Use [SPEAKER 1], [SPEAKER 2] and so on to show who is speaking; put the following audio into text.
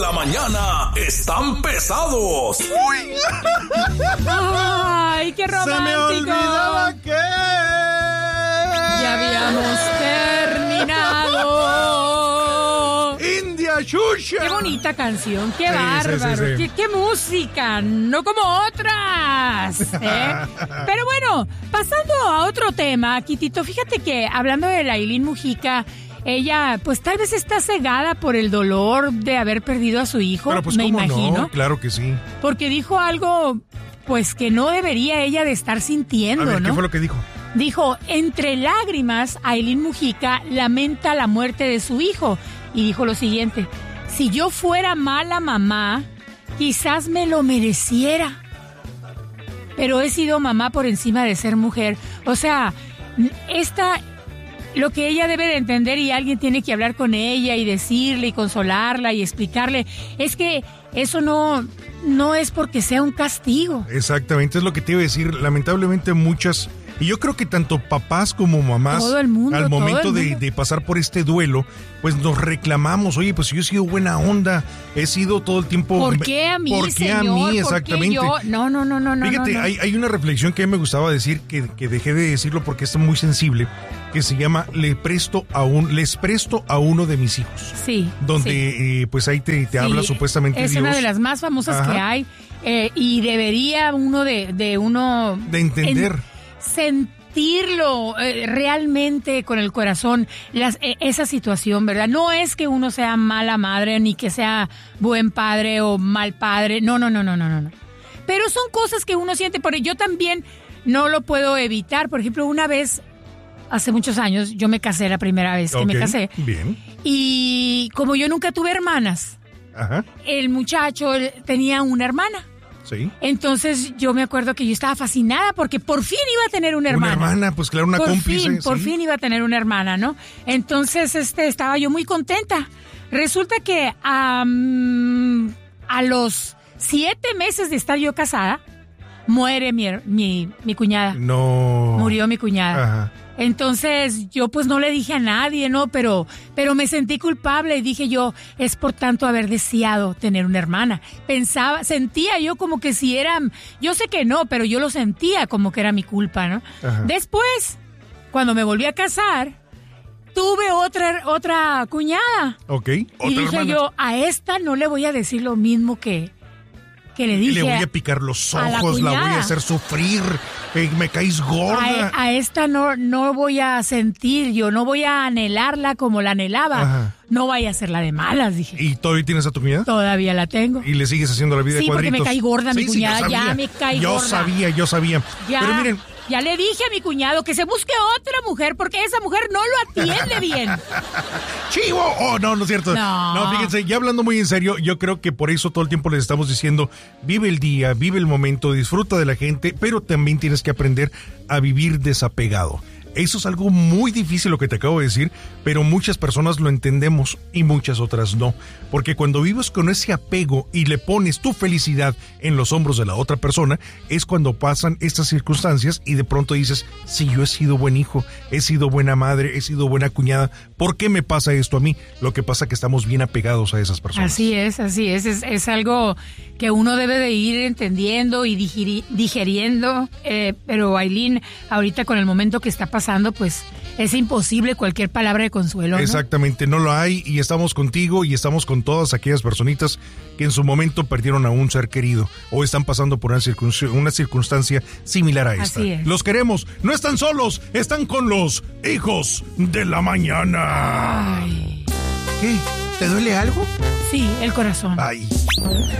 [SPEAKER 1] La mañana están pesados.
[SPEAKER 2] Uy.
[SPEAKER 3] ¡Ay, qué romántico!
[SPEAKER 2] Se me olvidaba que
[SPEAKER 3] ya habíamos terminado.
[SPEAKER 2] India Xuxa.
[SPEAKER 3] Qué bonita canción, qué
[SPEAKER 2] Sí,
[SPEAKER 3] bárbaro,
[SPEAKER 2] sí.
[SPEAKER 3] Qué música, no como otras. Pero bueno, pasando a otro tema, Kitito, fíjate que hablando de la Ailín Mujica, ella pues tal vez está cegada por el dolor de haber perdido a su hijo,
[SPEAKER 2] Pero pues
[SPEAKER 3] me
[SPEAKER 2] cómo
[SPEAKER 3] imagino.
[SPEAKER 2] no, claro que sí.
[SPEAKER 3] Porque dijo algo pues que no debería ella de estar sintiendo,
[SPEAKER 2] A ver,
[SPEAKER 3] ¿no?
[SPEAKER 2] ¿qué fue lo que dijo?
[SPEAKER 3] Dijo, entre lágrimas, Ailín Mujica lamenta la muerte de su hijo. Y dijo lo siguiente, si yo fuera mala mamá, quizás me lo mereciera. Pero he sido mamá por encima de ser mujer. O sea, lo que ella debe de entender y alguien tiene que hablar con ella y decirle y consolarla y explicarle, es que eso no es porque sea un castigo.
[SPEAKER 2] Exactamente, es lo que te iba a decir. Lamentablemente muchas, y yo creo que tanto papás como mamás,
[SPEAKER 3] Todo el mundo,
[SPEAKER 2] al momento
[SPEAKER 3] todo el mundo.
[SPEAKER 2] de pasar por este duelo, pues nos reclamamos, oye, pues yo he sido buena onda, he sido todo el tiempo...
[SPEAKER 3] ¿Por qué a mí,
[SPEAKER 2] ¿Por qué
[SPEAKER 3] señor?
[SPEAKER 2] a mí?
[SPEAKER 3] ¿Por qué
[SPEAKER 2] Exactamente.
[SPEAKER 3] yo? No.
[SPEAKER 2] Fíjate,
[SPEAKER 3] no.
[SPEAKER 2] Hay una reflexión que a mí me gustaba decir, que dejé de decirlo porque está muy sensible, que se llama les presto a uno de mis hijos.
[SPEAKER 3] Sí.
[SPEAKER 2] Donde pues ahí te habla supuestamente
[SPEAKER 3] es
[SPEAKER 2] Dios.
[SPEAKER 3] una de las más famosas
[SPEAKER 2] Ajá.
[SPEAKER 3] que hay y debería uno de
[SPEAKER 2] entender.
[SPEAKER 3] Sentirlo realmente con el corazón esa situación, ¿verdad? No es que uno sea mala madre ni que sea buen padre o mal padre, no. Pero son cosas que uno siente, porque yo también no lo puedo evitar. Por ejemplo, una vez, hace muchos años, yo me casé la primera vez que me casé.
[SPEAKER 2] Bien.
[SPEAKER 3] Y como yo nunca tuve hermanas,
[SPEAKER 2] Ajá.
[SPEAKER 3] el muchacho tenía una hermana.
[SPEAKER 2] Sí.
[SPEAKER 3] Entonces yo me acuerdo que yo estaba fascinada porque por fin iba a tener una hermana.
[SPEAKER 2] Una hermana, pues claro, una cómplice.
[SPEAKER 3] Por
[SPEAKER 2] sí.
[SPEAKER 3] fin iba a tener una hermana, ¿no? Entonces estaba yo muy contenta. Resulta que a los 7 meses de estar yo casada, muere mi cuñada.
[SPEAKER 2] No.
[SPEAKER 3] Murió mi cuñada.
[SPEAKER 2] Ajá.
[SPEAKER 3] Entonces yo pues no le dije a nadie, ¿no? Pero me sentí culpable y dije yo, es por tanto haber deseado tener una hermana. Sentía yo como que si era, yo sé que no, pero yo lo sentía como que era mi culpa, ¿no?
[SPEAKER 2] Ajá.
[SPEAKER 3] Después, cuando me volví a casar, tuve otra cuñada.
[SPEAKER 2] Ok.
[SPEAKER 3] Y dije
[SPEAKER 2] hermana.
[SPEAKER 3] yo, a esta no le voy a decir lo mismo que le dije.
[SPEAKER 2] Le voy a picar los
[SPEAKER 3] a la
[SPEAKER 2] ojos, la voy
[SPEAKER 3] cuñada.
[SPEAKER 2] a hacer sufrir, me caes gorda.
[SPEAKER 3] A esta no voy a sentir, yo no voy a anhelarla como la anhelaba.
[SPEAKER 2] Ajá.
[SPEAKER 3] No vaya a ser la de malas, dije.
[SPEAKER 2] ¿Y todavía tienes a tu cuñada?
[SPEAKER 3] Todavía la tengo.
[SPEAKER 2] Y le sigues haciendo la vida de
[SPEAKER 3] Sí, porque
[SPEAKER 2] cuadritos.
[SPEAKER 3] me cae gorda mi
[SPEAKER 2] Sí,
[SPEAKER 3] cuñada,
[SPEAKER 2] yo sabía.
[SPEAKER 3] ya me cae gorda.
[SPEAKER 2] Yo sabía.
[SPEAKER 3] Ya,
[SPEAKER 2] Pero miren,
[SPEAKER 3] ya le dije a mi cuñado que se busque otra mujer porque esa mujer no lo atiende bien.
[SPEAKER 2] ¡chivo! Oh, no es cierto.
[SPEAKER 3] No.
[SPEAKER 2] Fíjense, ya hablando muy en serio, yo creo que por eso todo el tiempo les estamos diciendo, vive el día, vive el momento, disfruta de la gente, pero también tienes que aprender a vivir desapegado. Eso es algo muy difícil lo que te acabo de decir, pero muchas personas lo entendemos y muchas otras no. Porque cuando vives con ese apego y le pones tu felicidad en los hombros de la otra persona, es cuando pasan estas circunstancias y de pronto dices, si yo he sido buen hijo, he sido buena madre, he sido buena cuñada, ¿por qué me pasa esto a mí? Lo que pasa es que estamos bien apegados a esas personas.
[SPEAKER 3] Así es. Es algo que uno debe de ir entendiendo y digeriendo. Pero Ailín, ahorita con el momento que está pasando, pues es imposible cualquier palabra de consuelo, ¿no?
[SPEAKER 2] Exactamente, no lo hay y estamos contigo y estamos con todas aquellas personitas que en su momento perdieron a un ser querido o están pasando por una circunstancia similar a esta.
[SPEAKER 3] Así es.
[SPEAKER 2] Los queremos, no están solos, están con los hijos de la mañana.
[SPEAKER 3] Ay.
[SPEAKER 2] ¿Qué? ¿Te duele algo?
[SPEAKER 3] Sí, el corazón.
[SPEAKER 2] Ay.